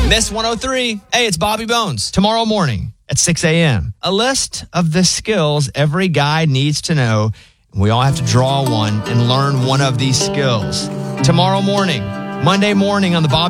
Miss 103. Hey, it's Bobby Bones. Tomorrow morning at 6 a.m. A list of the skills every guy needs to know. We all have to draw one and learn one of these skills. Tomorrow morning, Monday morning on the Bobby